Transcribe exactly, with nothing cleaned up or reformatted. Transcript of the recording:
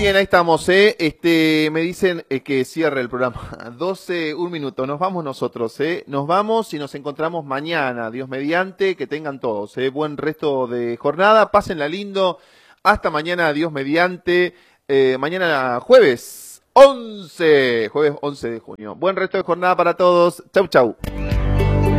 Bien, ahí estamos, ¿eh? Este, me dicen eh, que cierre el programa. doce, un minuto. Nos vamos nosotros, ¿eh? Nos vamos y nos encontramos mañana. Dios mediante, que tengan todos, ¿eh? Buen resto de jornada. Pásenla lindo. Hasta mañana, Dios mediante. Eh, mañana jueves once. Jueves once de junio. Buen resto de jornada para todos. Chau, chau.